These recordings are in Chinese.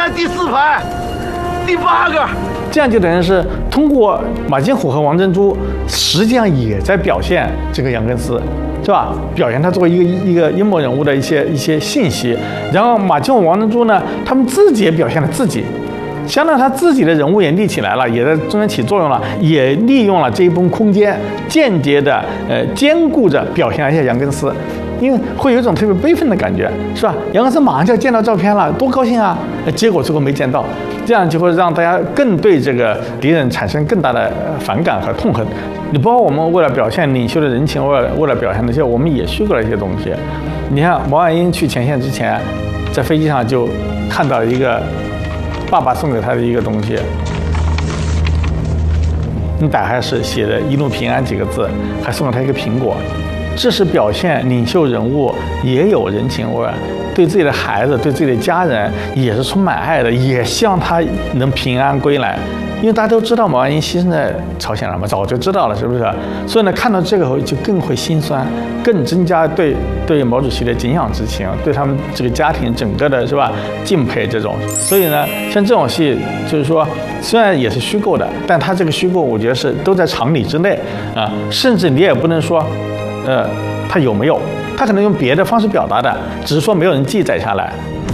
在第4排，第8个。 这样就等于是通过马金虎和王珍珠，实际上也在表现这个杨根思，是吧？表现他作为一个阴谋人物的一些信息。然后马金虎、王珍珠呢，他们自己也表现了自己，相当于他自己的人物也立起来了，也在中间起作用了，也利用了这一部分空间，间接的兼顾着表现一下杨根思。因为会有一种特别悲愤的感觉，是吧？杨根思马上就要见到照片了，多高兴啊！结果最后没见到，这样就会让大家更对这个敌人产生更大的反感和痛恨。你包括我们为了表现领袖的人情，为了表现那些，我们也虚构了一些东西。你看毛岸英去前线之前，在飞机上就看到一个爸爸送给他的一个东西，你打开是写的"一路平安"几个字，还送了他一个苹果。这是表现领袖人物也有人情味，对自己的孩子、对自己的家人也是充满爱的，也希望他能平安归来。因为大家都知道毛岸英牺牲在朝鲜了嘛，早就知道了，是不是？所以呢，看到这个就更会心酸，更增加对毛主席的敬仰之情，对他们这个家庭整个的是吧敬佩这种。所以呢，像这种戏，就是说虽然也是虚构的，但他这个虚构，我觉得是都在常理之内啊，甚至你也不能说。他有没有？他可能用别的方式表达的，只是说没有人记载下来。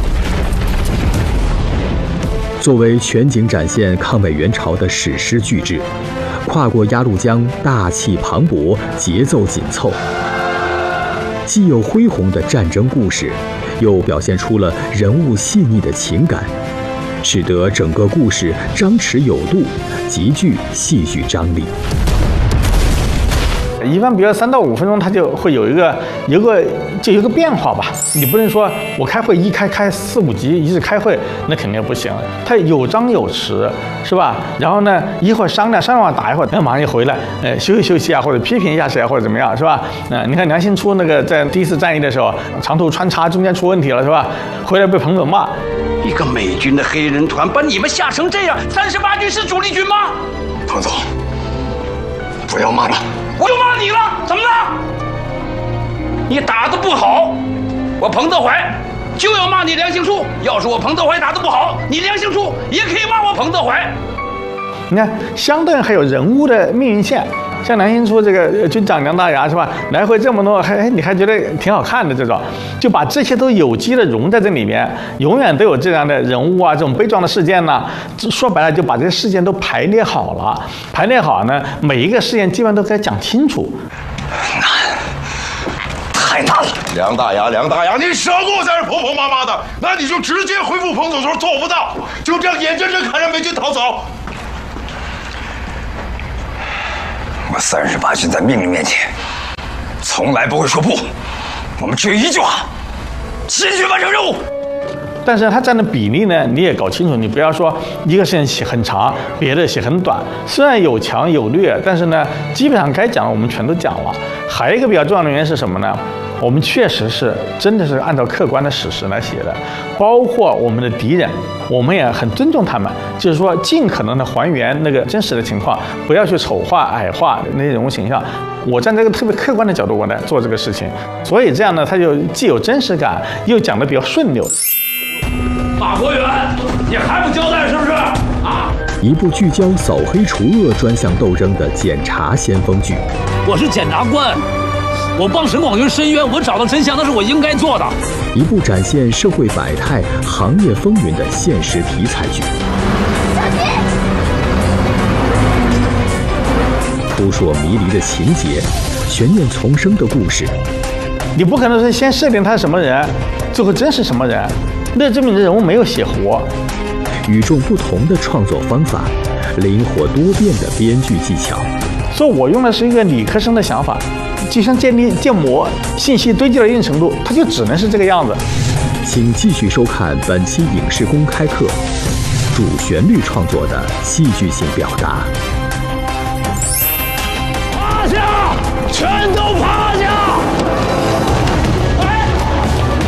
作为全景展现抗美援朝的史诗巨制，跨过鸭绿江，大气磅礴，节奏紧凑，既有恢宏的战争故事，又表现出了人物细腻的情感，使得整个故事张弛有度，极具戏剧张力。 一般比如3到5分钟，它就会有一个变化吧。你不能说我开会开4、5集，一直开会，那肯定不行。它有张有弛，是吧？然后呢，一会儿商量完打一会儿，马上就回来，休息啊，或者批评一下谁啊，或者怎么样，是吧？你看梁兴初那个在第1次战役的时候，长途穿插中间出问题了，是吧？回来被彭总骂， 一个美军的黑人团把你们吓成这样，38军是主力军吗？ 彭总，不要骂了。 我又骂你了，怎么了？你打得不好，我彭德怀就要骂你梁兴初。要是我彭德怀打得不好，你梁兴初也可以骂我彭德怀。 你看，相对还有人物的命运线，像梁兴初这个军长梁大牙是吧？来回这么多，你还觉得挺好看的这种，就把这些都有机的融在这里面，永远都有这样的人物啊，这种悲壮的事件呢。说白了，就把这些事件都排列好了，排列好呢，每一个事件基本上都该讲清楚。 难，太难了。 梁大牙，你少给我在这婆婆妈妈的，那你就直接回复彭总说做不到，就这样眼睁睁看着美军逃走。 我38军在命令面前，从来不会说不。我们只有一句话：坚决完成任务。 但是它占的比例呢，你也搞清楚，你不要说一个事情写很长，别的写很短。虽然有强有劣，但是呢，基本上该讲的我们全都讲了。还有一个比较重要的原因是什么呢？我们确实是真的是按照客观的史实来写的，包括我们的敌人，我们也很尊重他们，就是说尽可能的还原那个真实的情况，不要去丑化、矮化那些人物形象。我站在一个特别客观的角度，我来做这个事情，所以这样呢，它就既有真实感，又讲得比较顺溜。 马国元，你还不交代是不是？啊！ 一部聚焦扫黑除恶专项斗争的检察先锋剧。 我是检察官。我帮沈广军申冤，我找到真相，那是我应该做的。 一部展现社会百态、行业风云的现实题材剧。扑朔迷离的情节，悬念丛生的故事。 你不可能是先设定他是什么人，最后真是什么人，那证明人物没有写活。 与众不同的创作方法，灵活多变的编剧技巧。 所以我用的是一个理科生的想法。就像建模，信息堆积到一定程度，它就只能是这个样子。 请继续收看本期影视公开课，主旋律创作的戏剧性表达。 趴下，全都趴